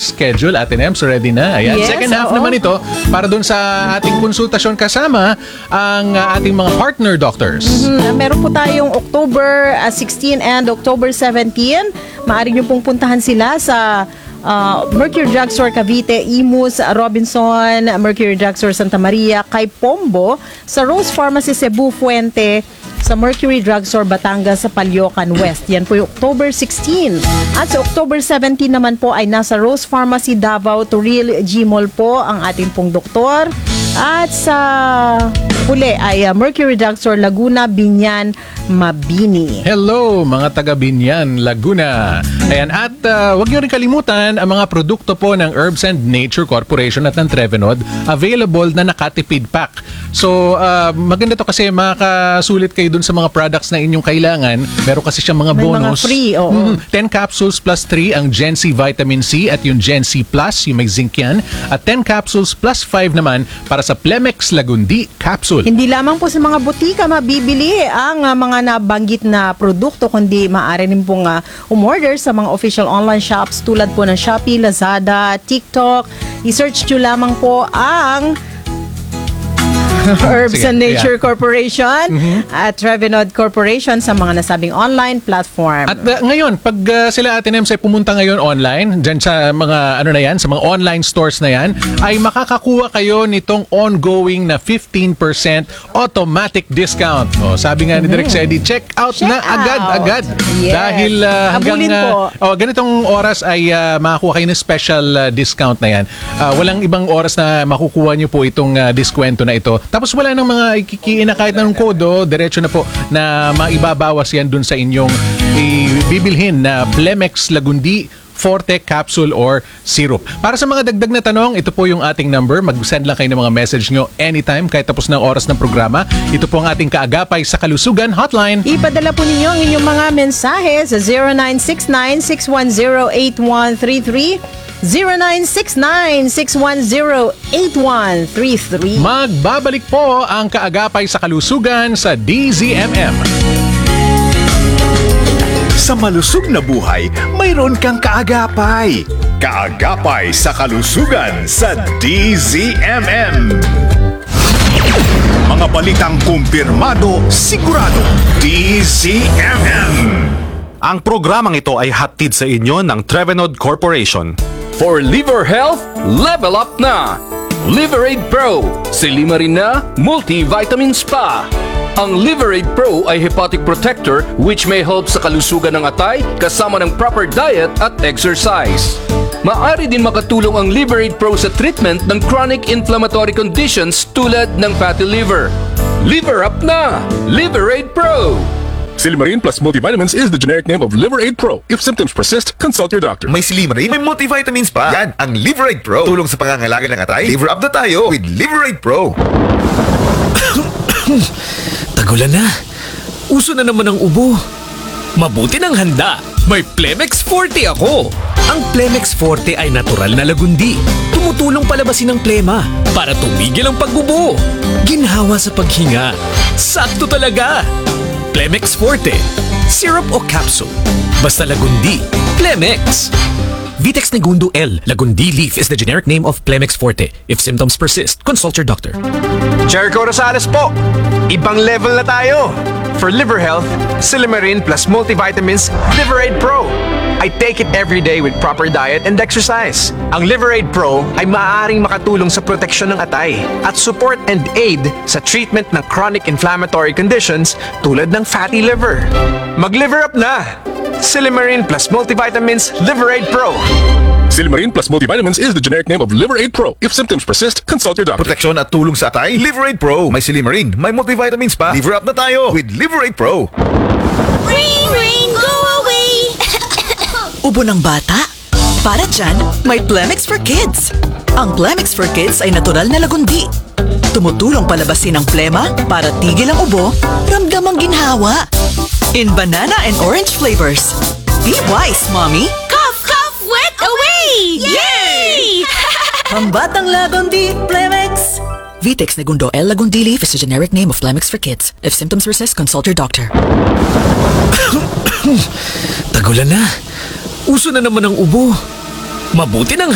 schedule. Ate Nems, ready na. Ayan. Yes, Second half naman ito para dun sa ating konsultasyon kasama ang ating mga partner doctors. Meron po tayong October 16 and October 17. Maaari nyo pong puntahan sila sa Mercury Drugstore Cavite, Imus, Robinson, Mercury Drugstore Santa Maria, kay Pombo, sa Rose Pharmacy Cebu Fuente, sa Mercury Drugstore Batangas sa Palyocan West. Yan po yung October 16. At sa October 17 naman po ay nasa Rose Pharmacy Davao, Turil, Gmall po ang ating pong doktor. At sa huli ay Mercury Drugstore Laguna, Binyan, Mabini. Hello mga taga Binyan, Laguna. Ayan, at huwag niyo rin kalimutan ang mga produkto po ng Herbs and Nature Corporation at ng Trevenod, available na nakatipid pack. So, maganda to kasi makasulit kayo dun sa mga products na inyong kailangan. Meron kasi siyang mga May bonus. mga free, oo. 10 capsules plus 3 ang Gen C Vitamin C at yung Gen C Plus, yung may zinc yan. At 10 capsules plus 5 naman para sa Plemex Lagundi capsule. Hindi lamang po sa mga butika mabibili ang mga nabanggit na produkto, kundi maaari rin pong umorder sa mga official online shops tulad po ng Shopee, Lazada, TikTok. I-search nyo lamang po ang Herbs Sige, and Nature yeah. Corporation at Trevenod Corporation sa mga nasabing online platform. At ngayon, pag sila Ate Nems ay pumunta ngayon online, dyan sa mga ano na yan, sa mga online stores na yan, ay makakakuha kayo nitong ongoing na 15% automatic discount. O, sabi nga ni Direk Sedi, check out na agad-agad. Yes. Dahil hanggang Habulin po. ganitong oras ay makakuha kayo ng special discount na yan. Walang ibang oras na makukuha nyo po itong diskwento na ito. Tapos wala nang mga ikikiin na kahit ng kodo, diretso na po na maibabawas yan dun sa inyong bibilhin na Plemex Lagundi Forte Capsule or Syrup. Para sa mga dagdag na tanong, ito po yung ating number. Mag-send lang kayo ng mga message nyo anytime kahit tapos ng oras ng programa. Ito po ang ating kaagapay sa Kalusugan Hotline. Ipadala po ninyo ang inyong mga mensahe sa 0969-610-8133, 0969-610-8133. Magbabalik po ang kaagapay sa Kalusugan sa DZMM. Sa malusog na buhay, mayroon kang kaagapay. Kaagapay sa kalusugan sa DZMM. Mga balitang kumpirmado, sigurado, DZMM. Ang programang ito ay hatid sa inyo ng Trevenod Corporation. For liver health, level up na! Liverade Pro, Silimarin na multivitamins pa! Ang Liverade Pro ay hepatic protector which may help sa kalusugan ng atay kasama ng proper diet at exercise. Maaari din makatulong ang Liverade Pro sa treatment ng chronic inflammatory conditions tulad ng fatty liver. Liver up na! Liverade Pro! Silimarin plus multivitamins is the generic name of Liverade Pro. If symptoms persist, consult your doctor. May Silimarin, may multivitamins pa. Yan, ang Liverade Pro. Tulong sa pangangalaga ng atay. Liver up na tayo with Liverade Pro. Tagulan na. Uso na naman ang ubo. Mabuti ng handa. May Plemex Forte ako. Ang Plemex Forte ay natural na lagundi. Tumutulong palabasin ang plema para tumigil ang pag-ubo. Ginhawa sa paghinga. Sakto talaga. Plemex Forte. Syrup o capsule. Basta lagundi. Plemex. Vitex Negundo L. Lagundi leaf is the generic name of Plemex Forte. If symptoms persist, consult your doctor. Jericho Rosales po. Ibang level na tayo. For liver health, Silimarin plus multivitamins, Liverade Pro. I take it every day with proper diet and exercise. Ang Liverade Pro ay maaaring makatulong sa proteksyon ng atay at support and aid sa treatment ng chronic inflammatory conditions tulad ng fatty liver. Mag-liver up na! Silimarin plus multivitamins, Liverade Pro. Silimarin plus multivitamins is the generic name of Liverade Pro. If symptoms persist, consult your doctor. Proteksyon at tulong sa atay, Liverade Pro. May Silimarin, may multivitamins pa. Liver up na tayo with Liverade Pro. Ring, ring, go away! Ubo ng bata? Para dyan, may Plemex for Kids. Ang Plemex for Kids ay natural na lagundi. Tumutulong palabasin ang plema para tigil ang ubo, ramdam ang ginhawa. In banana and orange flavors. Be wise, Mommy! Cough, cough, wet away! Yay! Pambatang lagundi, Plemex! Vitex Negundo L. Lagundi leaf is the generic name of Plemex for Kids. If symptoms persist, consult your doctor. Tagulan na. Uso na naman ang ubo. Mabuti ng